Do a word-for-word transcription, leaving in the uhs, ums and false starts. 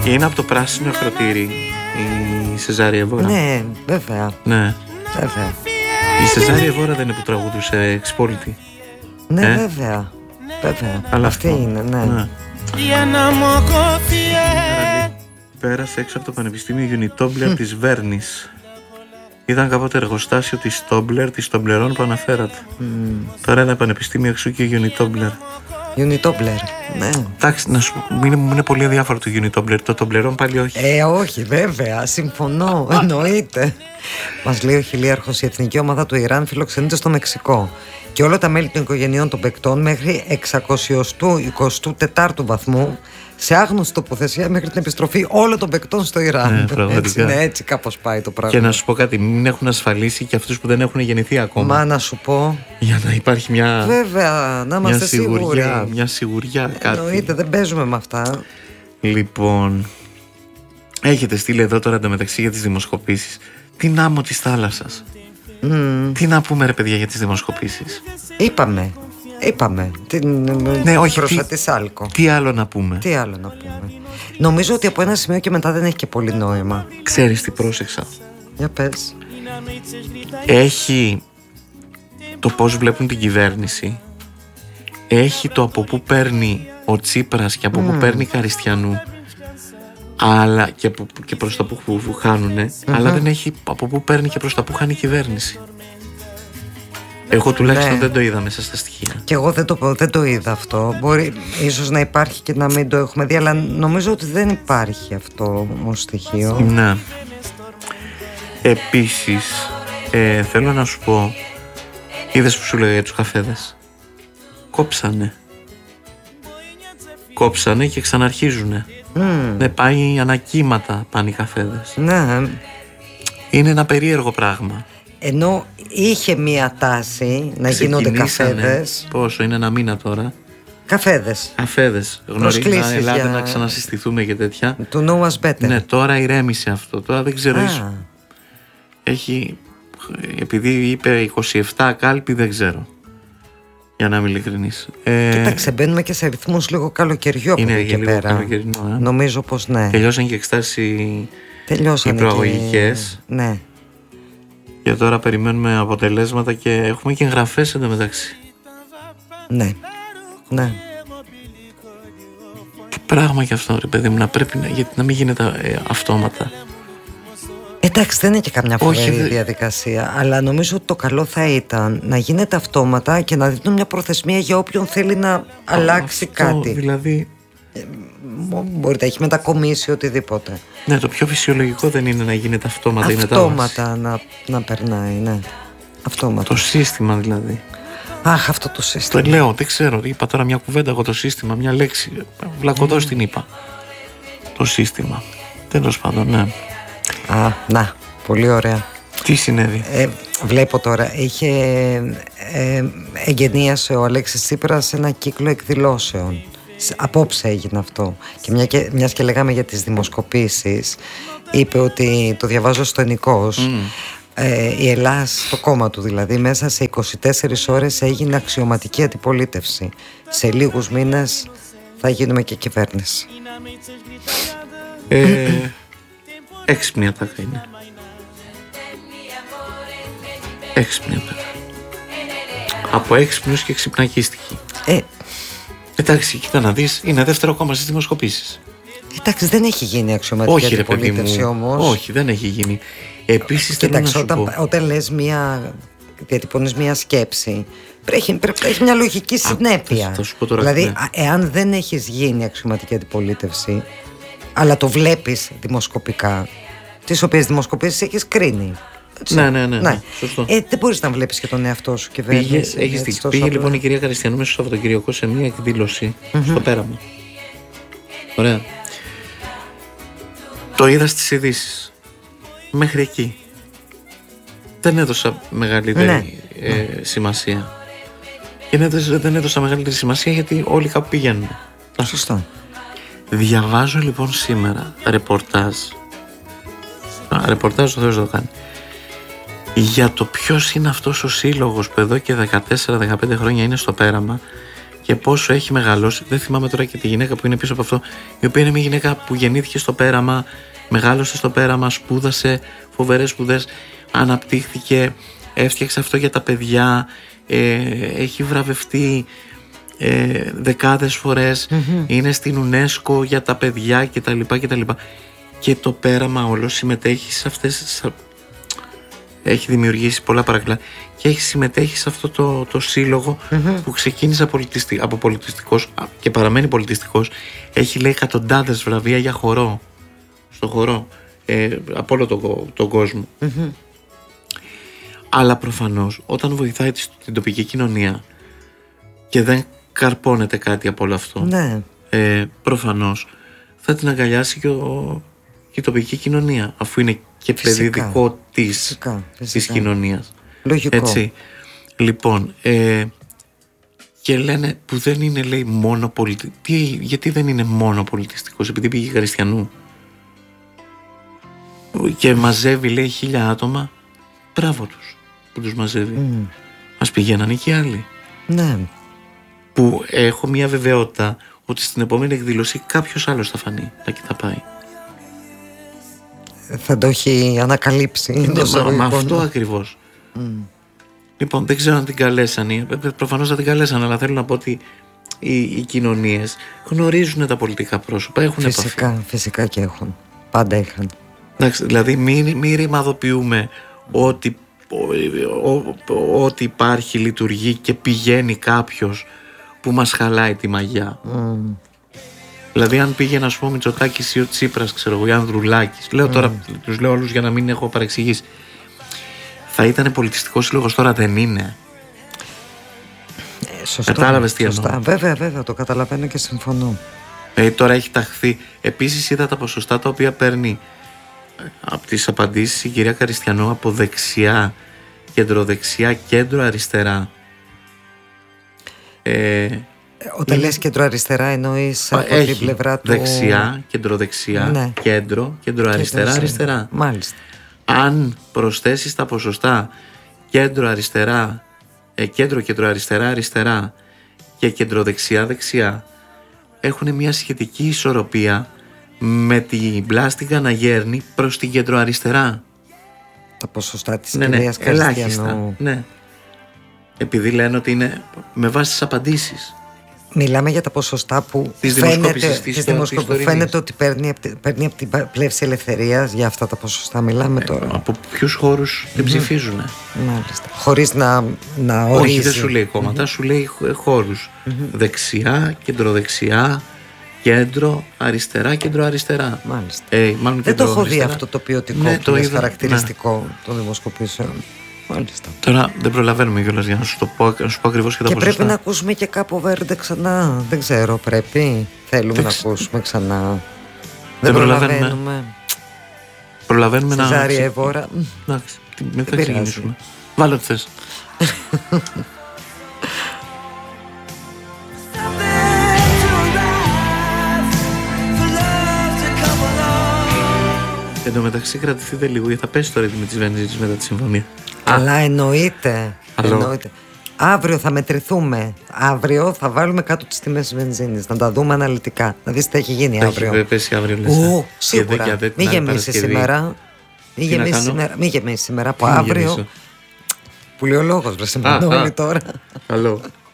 Είναι από το πράσινο ακροτήρι η Σεζάρια Εβόρα. Ναι, βέβαια. Ναι. Βέβαια. Η Σεζάρια Εβόρα δεν είναι που τραγουδούσε Εξπόλητη. Ναι, ε? βέβαια. Βέβαια. Αλλά αυτή αυτό είναι, ναι. ναι. Πέρασε έξω από το Πανεπιστήμιο Unitobler της Βέρνης. Ήταν κάποτε εργοστάσιο της Tobler, της Toblerone που αναφέρατε. Mm. Τώρα ένα πανεπιστήμιο εξού και Unitobler. Unitobler, ναι. Εντάξει, να σου πω, είναι, είναι πολύ αδιάφορο το Unitobler. Το Toblerone πάλι όχι. Ε, όχι, βέβαια, συμφωνώ, εννοείται. Μας λέει ο χιλίαρχος, η εθνική ομάδα του Ιράν φιλοξενείται στο Μεξικό. Και όλα τα μέλη των οικογενειών των παικτών μέχρι εξακόσιου εικοστού τετάρτου βαθμού σε άγνωστη τοποθεσία μέχρι την επιστροφή όλων των παικτών στο Ιράν. Ναι, έτσι, ναι, έτσι κάπως πάει το πράγμα. Και να σου πω κάτι, μην έχουν ασφαλίσει και αυτούς που δεν έχουν γεννηθεί ακόμα. Μα να σου πω. Για να υπάρχει μια. Βέβαια, να είμαστε μια σιγουριά, σίγουροι. Μια σιγουριά, κάτι. Εννοείται, δεν παίζουμε με αυτά. Λοιπόν, έχετε στείλει εδώ τώρα εντωμεταξύ για τις δημοσκοπήσεις. Τι άμμο της θάλασσας. Mm. Τι να πούμε ρε παιδιά για τις δημοσκοπήσεις. Είπαμε. Είπαμε. Την ναι, όχι, προσφατή Σάλκο. Τι άλλο να πούμε. Τι άλλο να πούμε. Νομίζω ότι από ένα σημείο και μετά δεν έχει και πολύ νόημα. Ξέρεις τι πρόσεξα. Για πες. Έχει το πώς βλέπουν την κυβέρνηση. Έχει το από πού παίρνει ο Τσίπρας και από mm. πού παίρνει Καριστιανού. Αλλά και, από, και προς τα που, που, που χάνουνε. Mm-hmm. Αλλά δεν έχει από πού παίρνει και προς τα που χάνει η κυβέρνηση. Εγώ τουλάχιστον ναι. δεν το είδα μέσα στα στοιχεία. Και εγώ δεν το, δεν το είδα αυτό. Μπορεί ίσως να υπάρχει και να μην το έχουμε δει, αλλά νομίζω ότι δεν υπάρχει αυτό ως στοιχείο. Ναι. Επίσης ε, θέλω να σου πω, είδες που σου λέω για τους καφέδες. Κόψανε. Κόψανε και ξαναρχίζουνε. Mm. Ναι, πάει ανακύματα πάνε οι καφέδες. Ναι. Είναι ένα περίεργο πράγμα. Ενώ είχε μία τάση να γίνονται καφέδες. Πόσο, είναι ένα μήνα τώρα. Καφέδες. Καφέδες. Γνωρίζετε, ελάτε για... να ξανασυστηθούμε και τέτοια. To know us better. Ναι, τώρα ηρέμησε αυτό. Τώρα δεν ξέρω. Ah. Έχει. Επειδή είπε είκοσι επτά κάλπη, δεν ξέρω. Για να είμαι ειλικρινής. Ε... Κοίταξε, μπαίνουμε και σε ρυθμούς λίγο καλοκαιριού από εκεί και πέρα. Ε? Νομίζω πως ναι. Τελειώσαν και εξετάσεις οι προαγωγικές. Και... Ναι. Και τώρα περιμένουμε αποτελέσματα και έχουμε και εγγραφές εντωμεταξύ. Ναι. Ναι. Τι πράγμα κι αυτό ρε παιδί μου, να πρέπει να, γιατί να μην γίνεται ε, αυτόματα. Εντάξει, δεν είναι και καμιά φορά η διαδικασία, αλλά νομίζω ότι το καλό θα ήταν να γίνεται αυτόματα και να δίνουν μια προθεσμία για όποιον θέλει να Α, αλλάξει αυτό, κάτι. Δηλαδή. Ε, μπορεί να έχει μετακομίσει οτιδήποτε. Ναι, το πιο φυσιολογικό δεν είναι να γίνεται αυτόματα. Αυτόματα να, να περνάει, ναι. Αυτόματα. Το σύστημα δηλαδή. Αχ, αυτό το σύστημα. Το λέω, δεν ξέρω. Είπα τώρα μια κουβέντα εγώ το σύστημα, μια λέξη. Βλακωδώς mm. την είπα. Το σύστημα. Τέλος πάντων, ναι. Α, να, πολύ ωραία. Τι συνέβη? Ε, βλέπω τώρα, είχε ε, εγγενίασε ο Αλέξης Τσίπρας ένα κύκλο εκδηλώσεων. Απόψε έγινε αυτό. Και, μια και μιας και λέγαμε για τις δημοσκοπήσεις, είπε ότι, το διαβάζω στο Ενικός, mm. ε, η Ελλάς, το κόμμα του δηλαδή, μέσα σε είκοσι τέσσερις ώρες έγινε αξιωματική αντιπολίτευση. Σε λίγους μήνες θα γίνουμε και κυβέρνηση. Ε, έξυπνη ατάκα είναι. Έξυπνη ατάκα. Από έξυπνους και ξυπνακίστικη. Ε, Εντάξει, κοίτα να δεις, είναι δεύτερο κόμμα στις δημοσκοπήσεις. Εντάξει, δεν έχει γίνει αξιωματική αντιπολίτευση όμως. Όχι, δεν έχει γίνει. Επίσης, κοίταξε, όταν, όταν λες μία, διατυπώνεις μία σκέψη, πρέπει, πρέπει να έχει μια λογική συνέπεια. Α, θα τώρα, δηλαδή, ναι. εάν δεν έχεις γίνει αξιωματική αντιπολίτευση, αλλά το βλέπεις δημοσκοπικά, τις οποίες δημοσκοπήσεις έχεις κρίνει. Έτσι. Ναι, ναι, ναι. ναι. Ε, δεν μπορείς να βλέπεις και τον εαυτό σου κυβέρνηση. Πήγε, έχεις Πήγε απλά. Λοιπόν η κυρία Καριστιανού μέσα στο Σαββατοκυριακό σε μια εκδήλωση mm-hmm. στο Πέραμα. Ωραία. Το είδα στις ειδήσεις. Μέχρι εκεί. Δεν έδωσα μεγαλύτερη ναι. ε, σημασία. Και δεν έδωσα μεγαλύτερη σημασία γιατί όλοι κάπου πηγαίνουν. Σωστό. Διαβάζω λοιπόν σήμερα ρεπορτάζ. Α, ρεπορτάζ το Θεός το κάνει. Για το ποιος είναι αυτός ο σύλλογος που εδώ και δεκατέσσερα δεκαπέντε χρόνια είναι στο Πέραμα και πόσο έχει μεγαλώσει. Δεν θυμάμαι τώρα και τη γυναίκα που είναι πίσω από αυτό, η οποία είναι μια γυναίκα που γεννήθηκε στο πέραμα, μεγάλωσε στο πέραμα, σπούδασε φοβερές σπουδές, αναπτύχθηκε, έφτιαξε αυτό για τα παιδιά, ε, έχει βραβευτεί ε, δεκάδες φορές, mm-hmm. είναι στην UNESCO για τα παιδιά κτλ. κτλ. Και το πέραμα όλο συμμετέχει σε αυτές, έχει δημιουργήσει πολλά παρακλάδια και έχει συμμετέχει σε αυτό το, το σύλλογο mm-hmm. που ξεκίνησε πολιτιστι, από πολιτιστικός και παραμένει πολιτιστικός. Έχει, λέει, εκατοντάδες βραβεία για χορό, στο χορό, ε, από όλο τον, τον κόσμο. Mm-hmm. Αλλά προφανώς όταν βοηθάει την τοπική κοινωνία και δεν καρπώνεται κάτι από όλο αυτό, ναι. ε, προφανώς θα την αγκαλιάσει και, ο, και η τοπική κοινωνία, αφού είναι και παιδί δικό της, φυσικά, φυσικά. της κοινωνίας. Λογικό. Έτσι. Λοιπόν, ε, και λένε που δεν είναι, λέει, μόνο πολιτιστικός. Γιατί δεν είναι μόνο πολιτιστικός? Επειδή πήγε Χαριστιανού και μαζεύει, λέει, χίλια άτομα. Μπράβο τους που τους μαζεύει. Mm. Ας πηγαίνανε και άλλοι. Ναι. Που έχω μια βεβαιότητα ότι στην επόμενη εκδήλωση κάποιος άλλος θα φανεί και θα πάει. Θα το έχει ανακαλύψει. Ναι, μα, μα αυτό ακριβώς. Mm. Λοιπόν, δεν ξέρω αν την καλέσανε. Προφανώς θα την καλέσανε, αλλά θέλω να πω ότι οι, οι κοινωνίες γνωρίζουν τα πολιτικά πρόσωπα, έχουν φυσικά, επαφή. Φυσικά και έχουν. Πάντα είχαν. Εντάξει, δηλαδή μην, μην ρημαδοποιούμε ότι, ότι υπάρχει, λειτουργεί και πηγαίνει κάποιος που μας χαλάει τη μαγιά. Mm. Δηλαδή, αν πήγαινε, ας πούμε, Μητσοτάκης ή ο Τσίπρας, ξέρω εγώ, ή Ανδρουλάκης, λέω τώρα, mm. τους λέω όλους για να μην έχω παρεξηγήσει, θα ήταν πολιτιστικός σύλλογος, τώρα δεν είναι. Ε, σωστά. Κατάλαβες τι σωστά. εννοώ? Βέβαια, βέβαια, το καταλαβαίνω και συμφωνώ. Ε, τώρα έχει ταχθεί. Επίσης, είδα τα ποσοστά τα οποία παίρνει από τις απαντήσεις η κυρία Καριστιανού από δεξιά, κεντροδεξιά, κέντρο αριστερά. Ε, Όταν είναι... λες κέντρο αριστερά εννοείς από έχει την πλευρά του... δεξιά, κεντροδεξιά, ναι. κέντρο, κέντρο αριστερά, αριστερά. Μάλιστα. Αν προσθέσεις τα ποσοστά κέντρο αριστερά, ε, κέντρο, κέντρο αριστερά, αριστερά και κεντροδεξιά, δεξιά, έχουν μια σχετική ισορροπία με την πλάστιγκα να γέρνει προς την κέντρο αριστερά. Τα ποσοστά της ναι, κυρίας ναι, Καριστιανού. Ελάχιστα, ναι. Επειδή λένε ότι είναι με βάση τις απαντήσεις. Μιλάμε για τα ποσοστά που φαίνεται, της δημοσκοπ... φαίνεται ότι παίρνει από, την, παίρνει από την πλεύση ελευθερίας. Για αυτά τα ποσοστά μιλάμε τώρα. Ε, από ποιους χώρους την mm-hmm. ψηφίζουν. Μάλιστα. Χωρίς να, να ορίζει. Όχι, δεν σου λέει κόμματα, mm-hmm. σου λέει χώρους. Mm-hmm. Δεξιά, κεντροδεξιά, κέντρο, αριστερά, κέντρο, αριστερά. Μάλιστα. Ε, μάλλον δεν το έχω αριστερά. δει αυτό το ποιοτικό ναι, το είδα, χαρακτηριστικό ναι. των δημοσκοπήσεων. Μάλιστα. Τώρα δεν προλαβαίνουμε κιόλας για να σου το πω, να σου πω ακριβώς και τα και ποσοστά. Και πρέπει να ακούσουμε και Κάπο Βέρντε ξανά. Δεν ξέρω, πρέπει. Θέλουμε δεν να ξε... ακούσουμε ξανά. Δεν, δεν προλαβαίνουμε. Προλαβαίνουμε, προλαβαίνουμε να. Ζάρια Εβόρα. Εντάξει, δεν θα ξεκινήσουμε. Βάλω ό,τι θες. Εν τω μεταξύ κρατηθείτε λίγο γιατί θα πέσει το ρύθμο της βενζίνης μετά τη συμφωνία. Αλλά εννοείται, εννοείται. Αύριο θα μετρηθούμε. Αύριο θα βάλουμε κάτω τις τιμές της βενζίνης. Να τα δούμε αναλυτικά. Να δεις τι έχει γίνει θα αύριο. Έχει πέσει αύριο λες. Ου, σίγουρα. Μην γεμίσει σήμερα. Μην γεμίσει σήμερα. Μην γεμίσει σήμερα από αύριο. Που λέει ο λόγος βρε Μανώλη τώρα. Καλό.